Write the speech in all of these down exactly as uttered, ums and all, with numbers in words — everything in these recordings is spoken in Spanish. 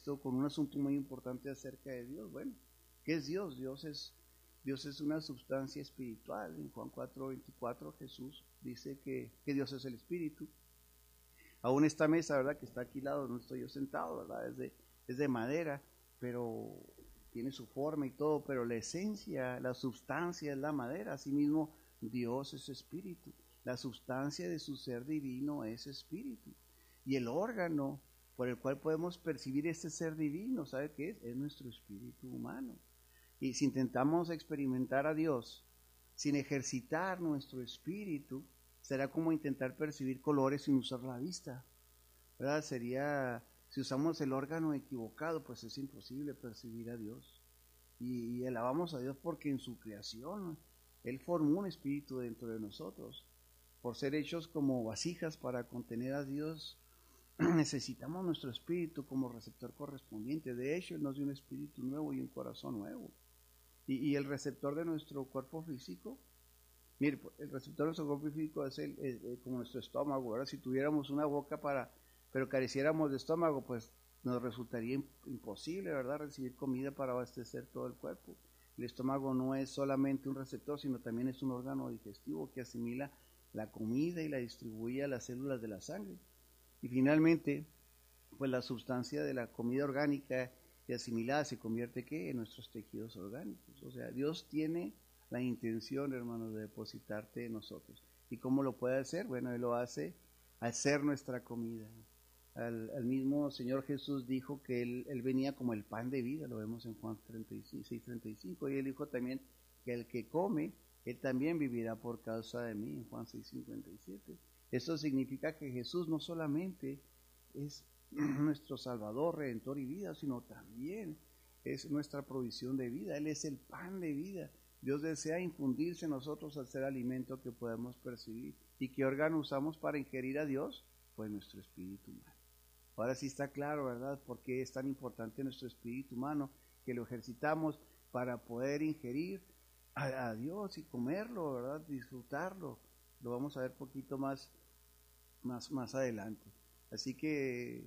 texto con un asunto muy importante acerca de Dios. Bueno, ¿qué es Dios? Dios es, Dios es una sustancia espiritual. En Juan cuatro veinticuatro Jesús dice que, que Dios es el Espíritu. Aún esta mesa, ¿verdad?, que está aquí al lado, no estoy yo sentado, ¿verdad?, es de, es de madera, pero tiene su forma y todo, pero la esencia, la sustancia es la madera. Asimismo, Dios es Espíritu. La sustancia de su ser divino es Espíritu. Y el órgano por el cual podemos percibir este ser divino, ¿sabe qué es? Es nuestro espíritu humano. Y si intentamos experimentar a Dios sin ejercitar nuestro espíritu, será como intentar percibir colores sin usar la vista, ¿verdad? Sería, si usamos el órgano equivocado, pues es imposible percibir a Dios. Y, y alabamos a Dios porque en su creación Él formó un espíritu dentro de nosotros. Por ser hechos como vasijas para contener a Dios, necesitamos nuestro espíritu como receptor correspondiente. De hecho, Él nos dio un espíritu nuevo y un corazón nuevo. Y, y el receptor de nuestro cuerpo físico, mire, el receptor de nuestro cuerpo físico es, el, es, es como nuestro estómago, ¿verdad? Si tuviéramos una boca para, pero careciéramos de estómago, pues nos resultaría imposible, ¿verdad?, recibir comida para abastecer todo el cuerpo. El estómago no es solamente un receptor, sino también es un órgano digestivo que asimila la comida y la distribuye a las células de la sangre. Y finalmente, pues la sustancia de la comida orgánica y asimilada se convierte ¿qué? En nuestros tejidos orgánicos. O sea, Dios tiene la intención, hermanos, de depositarte en nosotros. ¿Y cómo lo puede hacer? Bueno, Él lo hace al ser nuestra comida. Al, al mismo Señor Jesús dijo que él, él venía como el pan de vida, lo vemos en Juan seis treinta y cinco, y Él dijo también que el que come, Él también vivirá por causa de mí, en Juan seis cincuenta y siete. Esto significa que Jesús no solamente es nuestro Salvador, Redentor y vida, sino también es nuestra provisión de vida. Él es el pan de vida. Dios desea infundirse en nosotros al ser alimento que podemos percibir. ¿Y qué órgano usamos para ingerir a Dios? Pues nuestro espíritu humano. Ahora sí está claro, ¿verdad?, por qué es tan importante nuestro espíritu humano, que lo ejercitamos para poder ingerir a, a Dios y comerlo, ¿verdad?, disfrutarlo. Lo vamos a ver poquito más, más, más adelante. Así que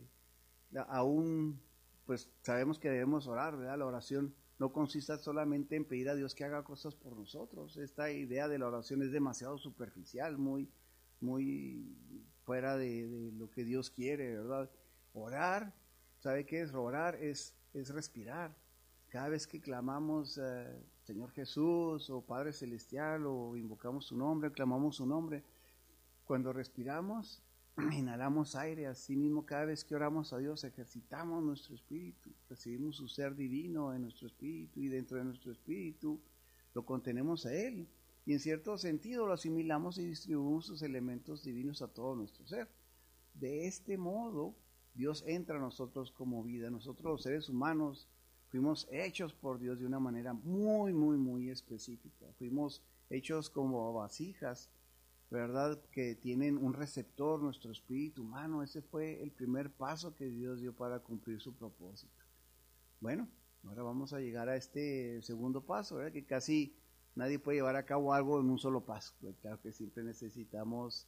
aún, pues sabemos que debemos orar, ¿verdad? La oración no consiste solamente en pedir a Dios que haga cosas por nosotros. Esta idea de la oración es demasiado superficial, muy, muy fuera de, de lo que Dios quiere, ¿verdad? Orar, ¿sabe qué es? Orar es, es respirar. Cada vez que clamamos eh, Señor Jesús o Padre Celestial o invocamos su nombre, clamamos su nombre, cuando respiramos, inhalamos aire. Así mismo, cada vez que oramos a Dios, ejercitamos nuestro espíritu, recibimos su ser divino en nuestro espíritu, y dentro de nuestro espíritu lo contenemos a Él, y en cierto sentido lo asimilamos y distribuimos sus elementos divinos a todo nuestro ser. De este modo, Dios entra a nosotros como vida. Nosotros, los seres humanos, fuimos hechos por Dios de una manera muy, muy, muy específica. Fuimos hechos como vasijas, ¿verdad?, que tienen un receptor, nuestro espíritu humano. Ese fue el primer paso que Dios dio para cumplir su propósito. Bueno, ahora vamos a llegar a este segundo paso, ¿verdad?, que casi nadie puede llevar a cabo algo en un solo paso. Pues claro que siempre necesitamos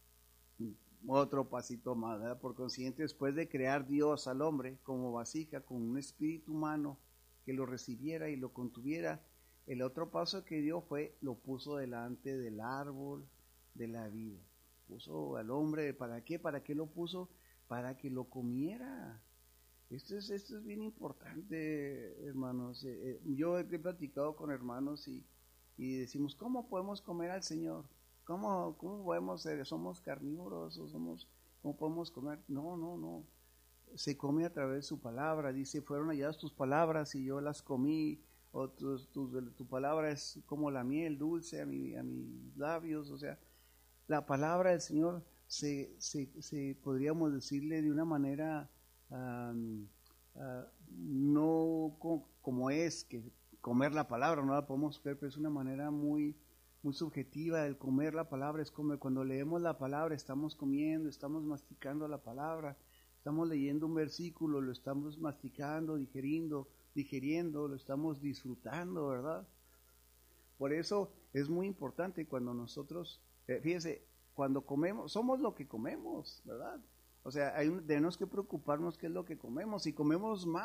otro pasito más, ¿verdad? Por consiguiente, después de crear Dios al hombre como vasija, con un espíritu humano que lo recibiera y lo contuviera, el otro paso que dio fue, lo puso delante del árbol de la vida. Puso al hombre, ¿para qué? ¿Para qué lo puso? Para que lo comiera. Esto es, esto es bien importante, hermanos. Eh, yo he platicado con hermanos y, y decimos, ¿cómo podemos comer al Señor? ¿Cómo, cómo podemos ser? ¿Somos carnívoros o somos, cómo podemos comer? No, no, no. Se come a través de su palabra. Dice, fueron halladas tus palabras y yo las comí. O tu, tu, tu palabra es como la miel dulce a, mi, a mis labios. O sea, la palabra del Señor se, se, se podríamos decirle de una manera um, uh, no co como es que comer la palabra, no la podemos ver, pero es una manera muy muy subjetiva. El comer la palabra es comer. Cuando leemos la palabra estamos comiendo, estamos masticando la palabra, estamos leyendo un versículo, lo estamos masticando, digeriendo, digeriendo, lo estamos disfrutando, ¿verdad? Por eso es muy importante cuando nosotros, eh, fíjese, cuando comemos, somos lo que comemos, ¿verdad? O sea, hay un, tenemos que preocuparnos qué es lo que comemos. Si comemos más,